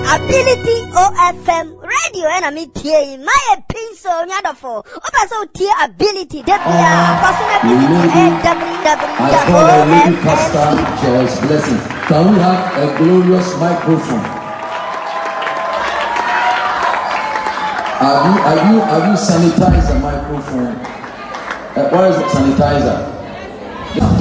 Ability OFM radio and a media. My pinso nyadofo. Opa so tia ability. Debia. I call a lady pastor Joyce Blessing. Can we have a glorious microphone? Have you sanitized the microphone? Where is the sanitizer?